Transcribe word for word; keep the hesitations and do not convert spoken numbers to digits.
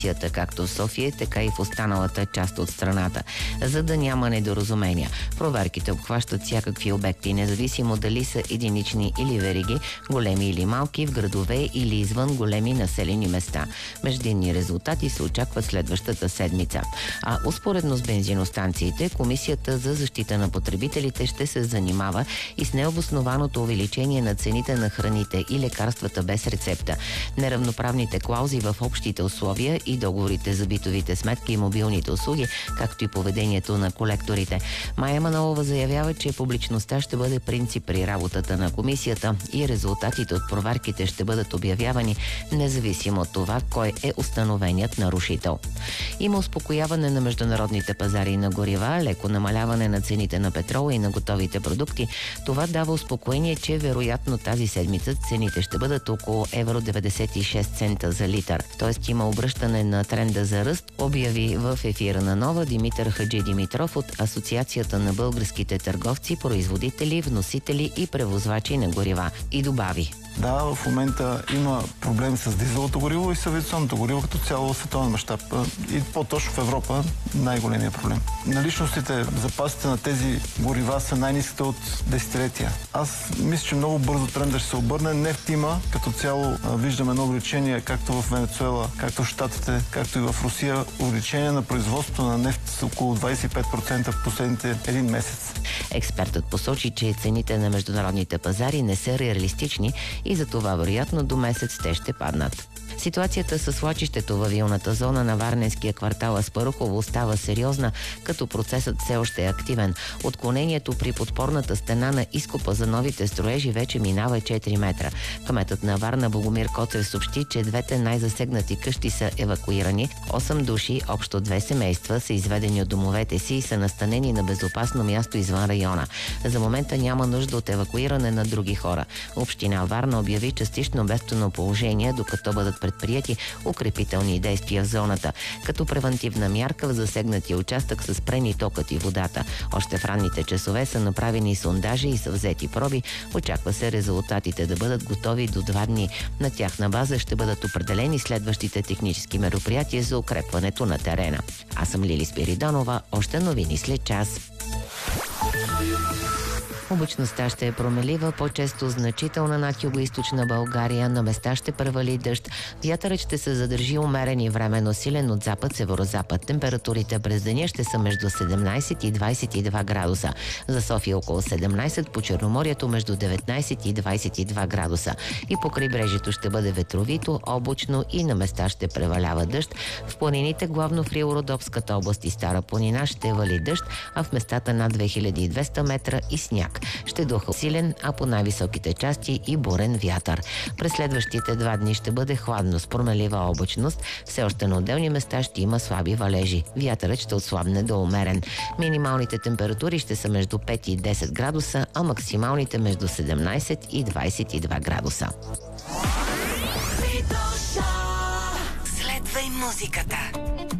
както в София, така и в останалата част от страната, за да няма недоразумения. Проверките обхващат всякакви обекти, независимо дали са единични или вериги, големи или малки, в градове или извън големи населени места. Междинни резултати се очакват следващата седмица. А успоредно с бензиностанциите, Комисията за защита на потребителите ще се занимава и с необоснованото увеличение на цените на храните и лекарствата без рецепта, неравноправните клаузи в общите условия и договорите за битовите сметки и мобилните услуги, както и поведението на колекторите. Майя Манолова заявява, че публичността ще бъде принцип при работата на комисията и резултатите от проверките ще бъдат обявявани независимо от това, кой е установеният нарушител. Има успокояване на международните пазари на горива, леко намаляване на цените на петрола и на готовите продукти. Това дава успокоение, че вероятно тази седмица цените ще бъдат около евро деветдесет и шест цента за литър. Тоест има обръщане на тренда за ръст, обяви в ефира на Нова Димитър Хаджи Димитров от Асоциацията на българските търговци, производители, вносители и превозвачи на горива. И добави: Да, в момента има проблем с дизеловото гориво и с авиационното гориво като цяло в световен мащаб. И по-точно в Европа най-големия проблем. Наличностите, запасите на тези горива са най-ниските от десетилетия. Аз мисля, че много бързо тренда ще се обърне. Нефт има. Като цяло виждаме едно увеличение както в Венецуела, както в Щатите, както и в Русия. Увеличение на производството на нефт с около двадесет и пет процента в последните един месец. Експертът посочи, че цените на международните пазари не са реалистични и за това вероятно до месец те ще паднат. Ситуацията с свлачището във вилната зона на Варненския квартал Аспарухово остава сериозна, като процесът все още е активен. Отклонението при подпорната стена на изкопа за новите строежи вече минава четири метра. Кметът на Варна Богомир Коцев съобщи, че двете най-засегнати къщи са евакуирани. осем души, общо две семейства, са изведени от домовете си и са настанени на безопасно място извън района. За момента няма нужда от евакуиране на други хора. Община Варна обяви частично бедствено положение, докато бъдат предприяти укрепителни действия в зоната. Като превантивна мярка в засегнатия участък са спрени токът и водата. Още в ранните часове са направени сондажи и са взети проби. Очаква се резултатите да бъдат готови до два дни. На тяхна база ще бъдат определени следващите технически мероприятия за укрепването на терена. Аз съм Лили Спиридонова. Още новини след час. Облачността ще е промелива, по-често значителна над югоизточна България, на места ще превали дъжд. Вятърът ще се задържи умерен и временно силен от запад-северозапад. Температурите през деня ще са между седемнадесет и двадесет и два градуса. За София около седемнадесет, по Черноморието между деветнадесет и двадесет и два градуса. И по крайбрежието ще бъде ветровито, облачно и на места ще превалява дъжд. В планините, главно в Рило-Родопската област и Стара планина, ще вали дъжд, а в местата над две хиляди и двеста метра и сняг. Ще духа силен, а по най-високите части и бурен вятър. През следващите два дни ще бъде хладно с промелива облачност. Все още на отделни места ще има слаби валежи. Вятърът ще отслабне до умерен. Минималните температури ще са между пет и десет градуса, а максималните между седемнадесет и двадесет и два градуса. Следвай музиката.